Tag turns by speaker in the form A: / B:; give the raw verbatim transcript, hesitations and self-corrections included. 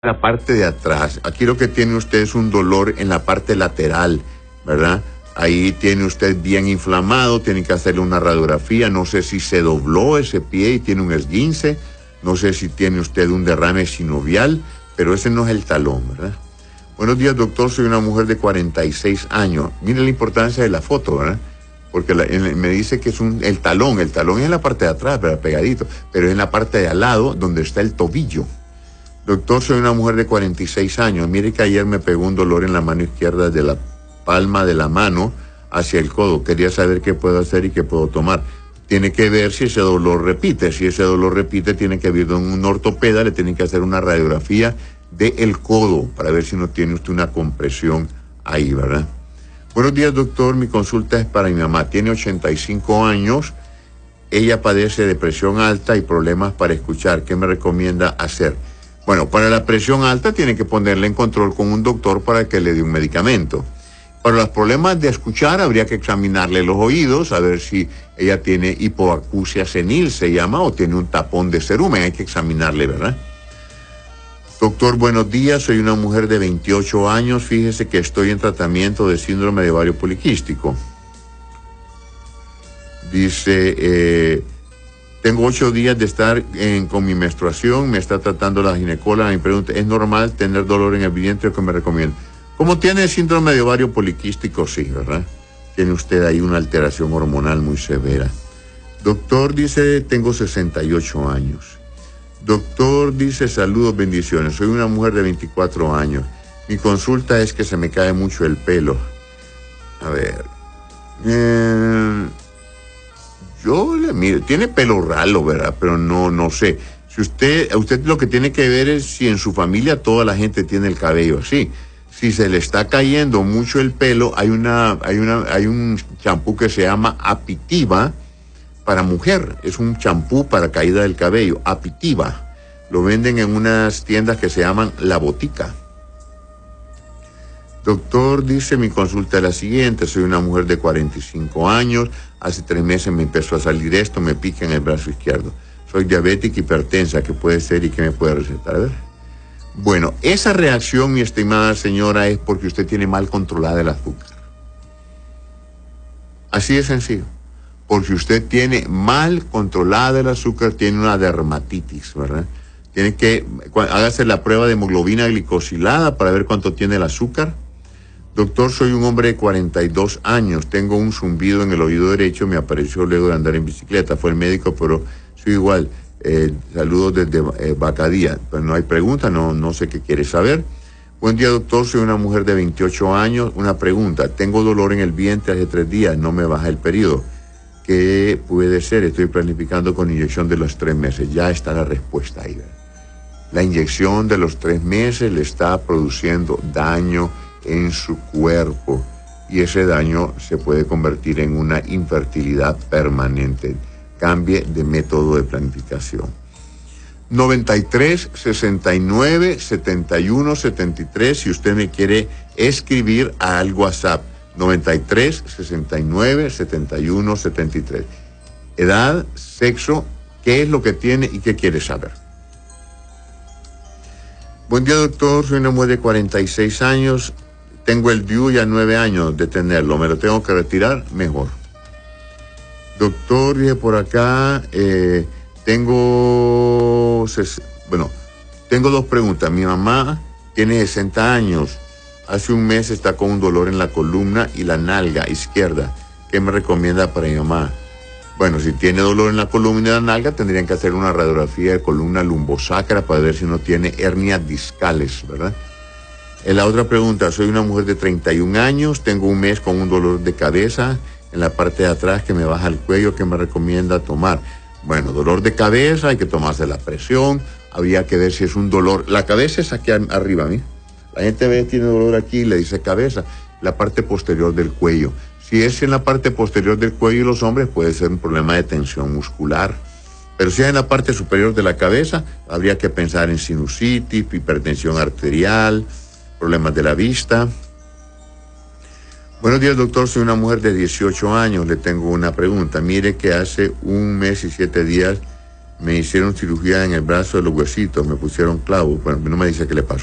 A: la parte de atrás. Aquí lo que tiene usted es un dolor en la parte lateral, ¿verdad? Ahí tiene usted bien inflamado, tiene que hacerle una radiografía. No sé si se dobló ese pie y tiene un esguince. No sé si tiene usted un derrame sinovial, pero ese no es el talón, ¿verdad? Buenos días, doctor. Soy una mujer de cuarenta y seis años. Mire la importancia de la foto, ¿verdad? Porque la, en, me dice que es un, el talón. El talón es en la parte de atrás, ¿verdad? Pegadito. Pero es en la parte de al lado, donde está el tobillo. Doctor, soy una mujer de cuarenta y seis años. Mire que ayer me pegó un dolor en la mano izquierda, de la palma de la mano hacia el codo. Quería saber qué puedo hacer y qué puedo tomar. Tiene que ver si ese dolor repite. Si ese dolor repite, tiene que ir donde un ortopeda, le tiene que hacer una radiografía del codo para ver si no tiene usted una compresión ahí, ¿verdad? Buenos días, doctor. Mi consulta es para mi mamá. Tiene ochenta y cinco años. Ella padece de presión alta y problemas para escuchar. ¿Qué me recomienda hacer? Bueno, para la presión alta tiene que ponerla en control con un doctor para que le dé un medicamento. Para los problemas de escuchar habría que examinarle los oídos, a ver si ella tiene hipoacusia senil, se llama, o tiene un tapón de cerumen. Hay que examinarle, ¿verdad? Doctor, buenos días. Soy una mujer de veintiocho años. Fíjese que estoy en tratamiento de síndrome de ovario poliquístico. Dice... Eh, Tengo ocho días de estar en, con mi menstruación, me está tratando la ginecóloga, me pregunta, ¿es normal tener dolor en el vientre? ¿Qué me recomienda? ¿Cómo tiene síndrome de ovario poliquístico? Sí, ¿verdad? Tiene usted ahí una alteración hormonal muy severa. Doctor, dice, tengo sesenta y ocho años. Doctor, dice, saludos, bendiciones. Soy una mujer de veinticuatro años. Mi consulta es que se me cae mucho el pelo. A ver... Eh... Yo le miro, tiene pelo ralo, ¿verdad? Pero no, no sé. Si usted, usted lo que tiene que ver es si en su familia toda la gente tiene el cabello así. Si se le está cayendo mucho el pelo, hay una, hay una, hay un champú que se llama Apitiva para mujer. Es un champú para caída del cabello, Apitiva. Lo venden en unas tiendas que se llaman La Botica. Doctor, dice, mi consulta es la siguiente. Soy una mujer de cuarenta y cinco años. Hace tres meses me empezó a salir esto, me pica en el brazo izquierdo. Soy diabética, hipertensa. ¿Qué puede ser y qué me puede recetar? A ver. Bueno, esa reacción, mi estimada señora, es porque usted tiene mal controlada el azúcar. Así de sencillo. Porque usted tiene mal controlada el azúcar, tiene una dermatitis, ¿verdad? Tiene que, hágase la prueba de hemoglobina glicosilada para ver cuánto tiene el azúcar. Doctor, soy un hombre de cuarenta y dos años, tengo un zumbido en el oído derecho, me apareció luego de andar en bicicleta, fue el médico, pero soy igual. Eh, saludos desde eh, Bacadía, pero no hay pregunta, no, no sé qué quiere saber. Buen día, doctor, soy una mujer de veintiocho años, una pregunta, tengo dolor en el vientre hace tres días, no me baja el periodo. ¿Qué puede ser? Estoy planificando con inyección de los tres meses, ya está la respuesta ahí. La inyección de los tres meses le está produciendo daño en su cuerpo y ese daño se puede convertir en una infertilidad permanente. Cambie de método de planificación. noventa y tres, sesenta y nueve, setenta y uno, setenta y tres, si usted me quiere escribir al WhatsApp. noventa y tres, sesenta y nueve, setenta y uno, setenta y tres. Edad, sexo, qué es lo que tiene y qué quiere saber. Buen día, doctor. Soy una mujer de cuarenta y seis años. Tengo el D U ya nueve años de tenerlo. ¿Me lo tengo que retirar? Mejor. Doctor, dije por acá, eh, tengo, bueno, tengo dos preguntas. Mi mamá tiene sesenta años. Hace un mes está con un dolor en la columna y la nalga izquierda. ¿Qué me recomienda para mi mamá? Bueno, si tiene dolor en la columna y la nalga, tendrían que hacer una radiografía de columna lumbosacra para ver si no tiene hernias discales, ¿verdad? En la otra pregunta, soy una mujer de treinta y un años, tengo un mes con un dolor de cabeza en la parte de atrás que me baja el cuello, ¿qué me recomienda tomar? Bueno, dolor de cabeza, hay que tomarse la presión, habría que ver si es un dolor. La cabeza es aquí arriba, ¿mí? La gente ve tiene dolor aquí y le dice cabeza, la parte posterior del cuello. Si es en la parte posterior del cuello y los hombres, puede ser un problema de tensión muscular. Pero si es en la parte superior de la cabeza, habría que pensar en sinusitis, hipertensión arterial, problemas de la vista. Buenos días, doctor. Soy una mujer de dieciocho años. Le tengo una pregunta. Mire que hace un mes y siete días me hicieron cirugía en el brazo de los huesitos, me pusieron clavos. Bueno, no me dice qué le pasó.